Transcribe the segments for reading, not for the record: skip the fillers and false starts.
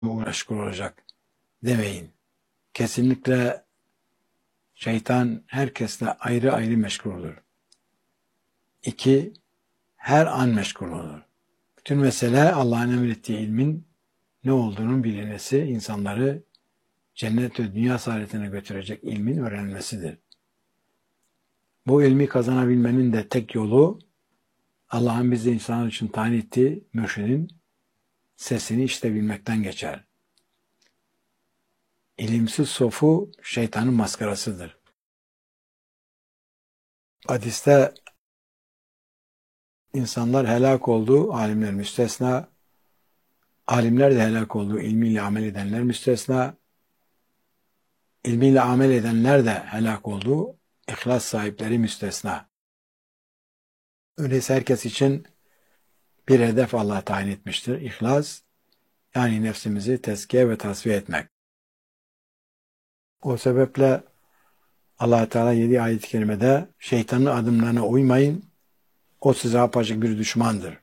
meşgul olacak demeyin. Kesinlikle şeytan herkesle ayrı ayrı meşgul olur. 2. Her an meşgul olur. Bütün mesele Allah'ın emrettiği ilmin ne olduğunun bilinmesi, insanları cennet ve dünya saadetine götürecek ilmin öğrenilmesidir. Bu ilmi kazanabilmenin de tek yolu Allah'ın bizi insanlar için tayin ettiği mürşidin sesini işitebilmekten geçer. İlimsiz sofu şeytanın maskarasıdır. Hadiste insanlar helak oldu, alimler müstesna, alimler de helak oldu, ilmiyle amel edenler müstesna, ilmiyle amel edenler de helak oldu, ihlas sahipleri müstesna. Öyleyse herkes için bir hedef Allah tayin etmiştir. İhlas, yani nefsimizi tezkiye ve tasfiye etmek. O sebeple Allah Teala 7 ayet-i kerimede şeytanın adımlarına uymayın, o size apaçık bir düşmandır.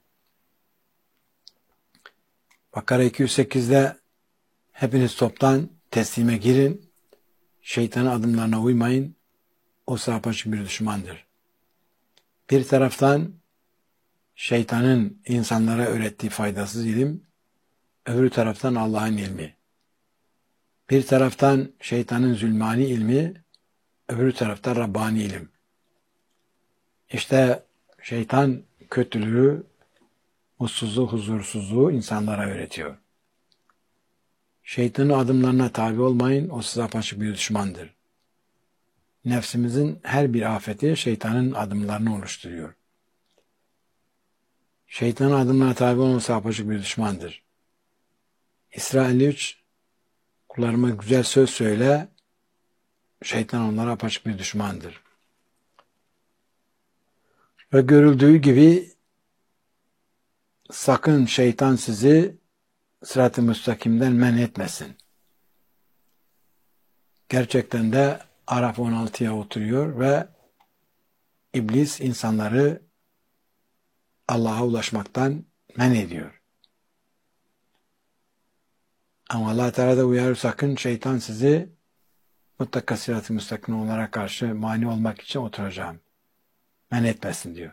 Bakara 208'de hepiniz toptan teslime girin, şeytanın adımlarına uymayın, o size apaçık bir düşmandır. Bir taraftan şeytanın insanlara öğrettiği faydasız ilim, öbür taraftan Allah'ın ilmi. Bir taraftan şeytanın zulmani ilmi, öbür taraftan Rabbani ilim. İşte şeytan kötülüğü, mutsuzluğu, huzursuzluğu insanlara öğretiyor. Şeytanın adımlarına tabi olmayın, o size apaçık bir düşmandır. Nefsimizin her bir afeti şeytanın adımlarını oluşturuyor. Şeytanın adımlarına tabi olması apaçık bir düşmandır. İsra 53, kullarıma güzel söz söyle, şeytan onlara apaçık bir düşmandır. Ve görüldüğü gibi sakın şeytan sizi sırat-ı müstakimden men etmesin. Gerçekten de Araf 16'ya oturuyor ve İblis insanları Allah'a ulaşmaktan men ediyor. Ama Allah Teala da uyarır, sakın şeytan sizi mutlaka sırat-ı müstakim onlara karşı mani olmak için oturacağım. Men etmesin diyor.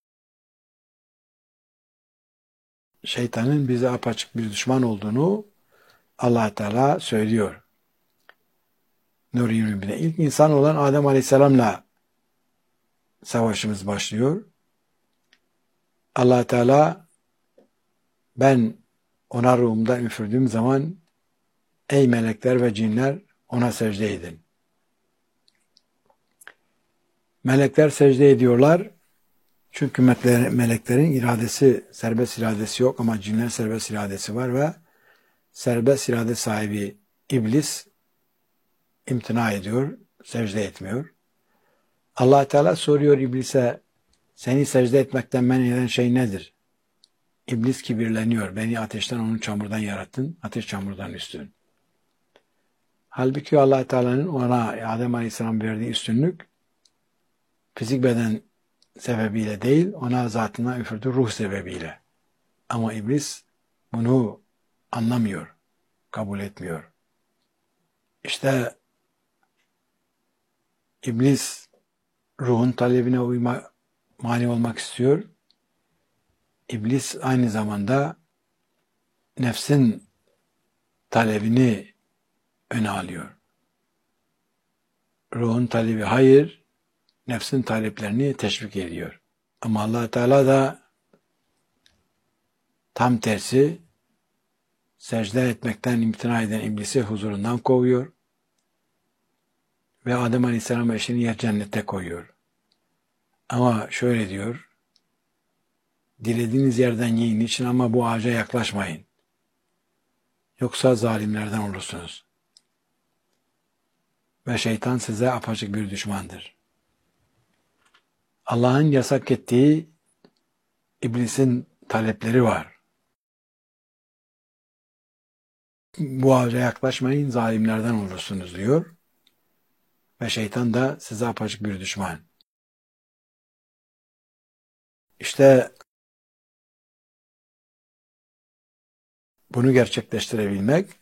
Şeytanın bize apaçık bir düşman olduğunu Allah Teala söylüyor. Nur 21'de ilk insan olan Adem Aleyhisselam'la savaşımız başlıyor. Allah Teala ben ona ruhumdan üfürdüğüm zaman ey melekler ve cinler ona secde edin. Melekler secde ediyorlar. Çünkü meleklerin iradesi, serbest iradesi yok ama cinlerin serbest iradesi var ve serbest irade sahibi iblis imtina ediyor, secde etmiyor. Allah Teala soruyor iblise, seni secde etmekten men eden şey nedir? İblis kibirleniyor. Beni ateşten, onu çamurdan yarattın. Ateş çamurdan üstün. Halbuki Allah Teala'nın ona Adem Aleyhisselam verdiği üstünlük fizik beden sebebiyle değil, ona zatına üfürdüğü ruh sebebiyle. Ama iblis bunu anlamıyor, kabul etmiyor. İşte iblis ruhun talebine mani olmak istiyor. İblis aynı zamanda nefsin talebini öne alıyor. Ruhun talebi hayır, nefsin taleplerini teşvik ediyor. Ama Allah Teala da tam tersi, secde etmekten imtina eden iblisi huzurundan kovuyor ve Adem Aleyhisselam eşini yer cennete koyuyor. Ama şöyle diyor, dilediğiniz yerden yiyin için ama bu ağaca yaklaşmayın. Yoksa zalimlerden olursunuz. Ve şeytan size apaçık bir düşmandır. Allah'ın yasak ettiği iblisin talepleri var. Bu ağaca yaklaşmayın, zalimlerden olursunuz diyor. Ve şeytan da size apaçık bir düşman. İşte bunu gerçekleştirebilmek